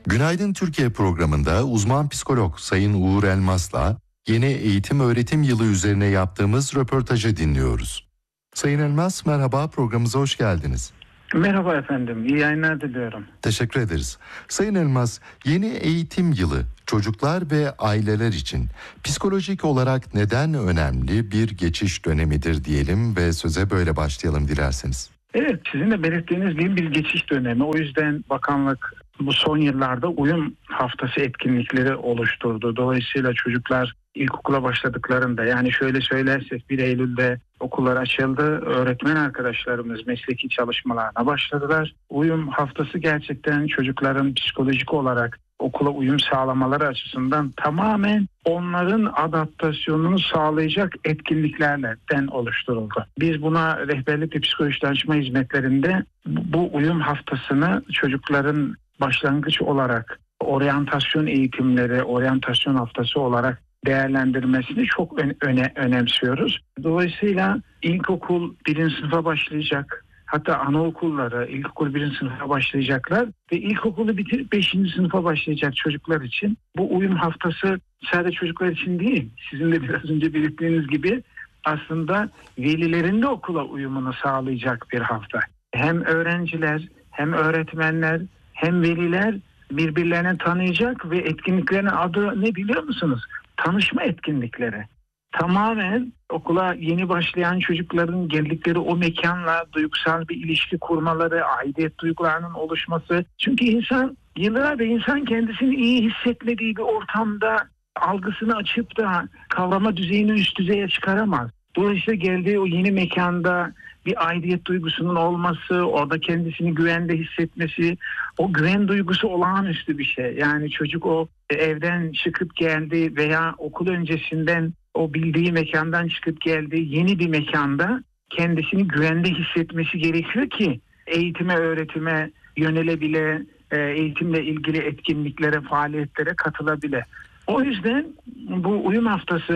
Günaydın Türkiye programında uzman psikolog Sayın Uğur Elmas'la yeni eğitim öğretim yılı üzerine yaptığımız röportajı dinliyoruz. Sayın Elmas, merhaba, programımıza hoş geldiniz. Merhaba efendim, iyi yayınlar diliyorum. Teşekkür ederiz. Sayın Elmas, yeni eğitim yılı çocuklar ve aileler için psikolojik olarak neden önemli bir geçiş dönemidir diyelim ve söze böyle başlayalım dilerseniz. Evet, sizin de belirttiğiniz gibi bir geçiş dönemi. O yüzden bakanlık bu son yıllarda uyum haftası etkinlikleri oluşturdu. Dolayısıyla çocuklar ilkokula başladıklarında, yani şöyle söylersek 1 Eylül'de okullar açıldı. Öğretmen arkadaşlarımız mesleki çalışmalarına başladılar. Uyum haftası gerçekten çocukların psikolojik olarak okula uyum sağlamaları açısından tamamen onların adaptasyonunu sağlayacak etkinliklerden oluşturuldu. Biz buna rehberlik ve psikoloji danışma hizmetlerinde bu uyum haftasını çocukların başlangıç olarak oryantasyon eğitimleri, oryantasyon haftası olarak değerlendirmesini çok önemsiyoruz. Dolayısıyla ilkokul 1. sınıfa başlayacak. Hatta anaokulları ilkokul 1. sınıfa başlayacaklar ve ilkokulu bitirip 5. sınıfa başlayacak çocuklar için bu uyum haftası sadece çocuklar için değil, sizin de biraz önce belirttiğiniz gibi aslında velilerin de okula uyumunu sağlayacak bir hafta. Hem öğrenciler, hem öğretmenler, hem veliler birbirlerini tanıyacak ve etkinliklerin adı ne biliyor musunuz? Tanışma etkinlikleri. Tamamen okula yeni başlayan çocukların geldikleri o mekanla duygusal bir ilişki kurmaları, aidiyet duygularının oluşması. Çünkü insan kendisini iyi hissetmediği bir ortamda algısını açıp da kavrama düzeyini üst düzeye çıkaramaz. Dolayısıyla geldiği o yeni mekanda bir aidiyet duygusunun olması, orada kendisini güvende hissetmesi, o güven duygusu olağanüstü bir şey. Yani çocuk o evden çıkıp geldi veya okul öncesinden o bildiği mekandan çıkıp geldi, yeni bir mekanda kendisini güvende hissetmesi gerekiyor ki eğitime, öğretime yönelebile, eğitimle ilgili etkinliklere, faaliyetlere katılabile. O yüzden bu uyum haftası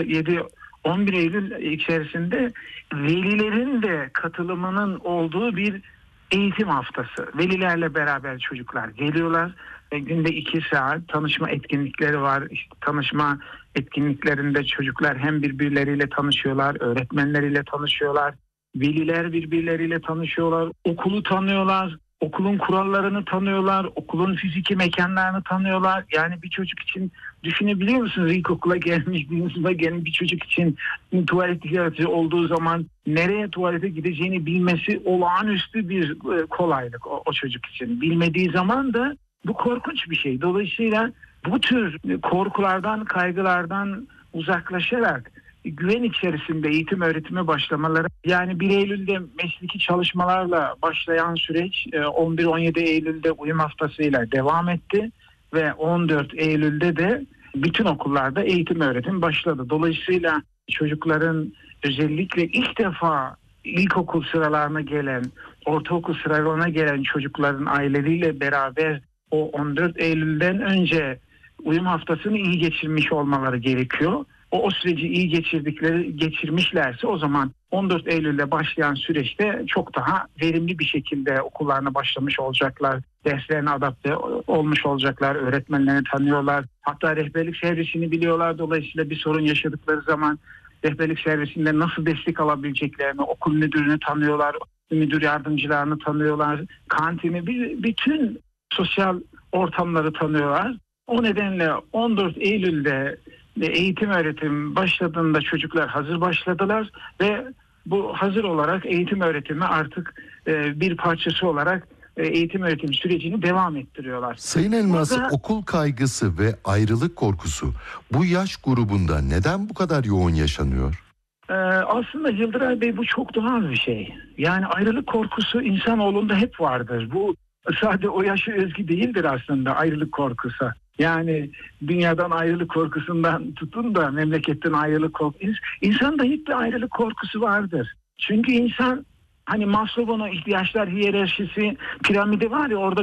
11 Eylül içerisinde velilerin de katılımının olduğu bir eğitim haftası. Velilerle beraber çocuklar geliyorlar. Günde 2 saat tanışma etkinlikleri var. İşte tanışma etkinliklerinde çocuklar hem birbirleriyle tanışıyorlar, öğretmenleriyle tanışıyorlar, veliler birbirleriyle tanışıyorlar, okulu tanıyorlar, okulun kurallarını tanıyorlar, okulun fiziki mekanlarını tanıyorlar. Yani bir çocuk için düşünebiliyor musunuz? İlkokula gelmiş, birinci sınıfa gelmiş bir çocuk için tuvalet ihtiyacı olduğu zaman nereye tuvalete gideceğini bilmesi olağanüstü bir kolaylık o çocuk için. Bilmediği zaman da bu korkunç bir şey. Dolayısıyla bu tür korkulardan, kaygılardan uzaklaşarak güven içerisinde eğitim öğretime başlamaları, yani 1 Eylül'de mesleki çalışmalarla başlayan süreç 11-17 Eylül'de uyum haftasıyla devam etti ve 14 Eylül'de de bütün okullarda eğitim öğretim başladı. Dolayısıyla çocukların özellikle ilk defa ilkokul sıralarına gelen, ortaokul sıralarına gelen çocukların aileleriyle beraber o 14 Eylül'den önce uyum haftasını iyi geçirmiş olmaları gerekiyor. O süreci iyi geçirmişlerse o zaman 14 Eylül'de başlayan süreçte çok daha verimli bir şekilde okullarına başlamış olacaklar. Derslerine adapte olmuş olacaklar, öğretmenlerini tanıyorlar. Hatta rehberlik servisini biliyorlar. Dolayısıyla bir sorun yaşadıkları zaman rehberlik servisinde nasıl destek alabileceklerini, okul müdürünü tanıyorlar, müdür yardımcılarını tanıyorlar, kantini, bütün sosyal ortamları tanıyorlar. O nedenle 14 Eylül'de eğitim öğretim başladığında çocuklar hazır başladılar ve bu hazır olarak eğitim öğretimi artık bir parçası olarak eğitim öğretim sürecini devam ettiriyorlar. Sayın Elmas, okul kaygısı ve ayrılık korkusu bu yaş grubunda neden bu kadar yoğun yaşanıyor? Aslında Yıldıray Bey, bu çok doğal bir şey. Yani ayrılık korkusu insanoğlunda hep vardır. Bu sadece o yaşa özgü değildir aslında, ayrılık korkusu. Yani dünyadan ayrılık korkusundan tutun da memleketten ayrılık korkusu. İnsanda hep bir ayrılık korkusu vardır. Çünkü insan, hani Maslow'un ihtiyaçlar hiyerarşisi piramidi var ya, orada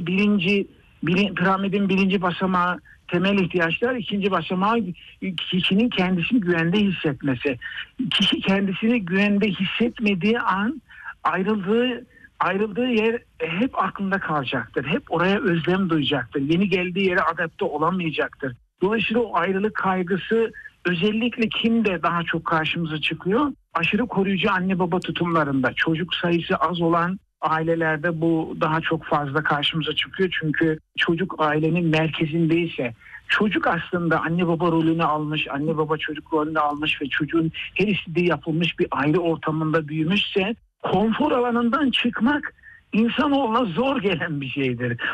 piramidin birinci basamağı temel ihtiyaçlar, ikinci basamağı kişinin kendisini güvende hissetmesi. Kişi kendisini güvende hissetmediği an ayrıldığı ayrıldığı yer hep aklında kalacaktır. Hep oraya özlem duyacaktır. Yeni geldiği yere adapte olamayacaktır. Dolayısıyla o ayrılık kaygısı özellikle kimde daha çok karşımıza çıkıyor? Aşırı koruyucu anne baba tutumlarında. Çocuk sayısı az olan ailelerde bu daha çok fazla karşımıza çıkıyor. Çünkü çocuk ailenin merkezindeyse, çocuk aslında anne baba rolünü almış, anne baba çocuk rolünü almış ve çocuğun her istediği yapılmış bir aile ortamında büyümüşse, konfor alanından çıkmak insanoğluna zor gelen bir şeydir.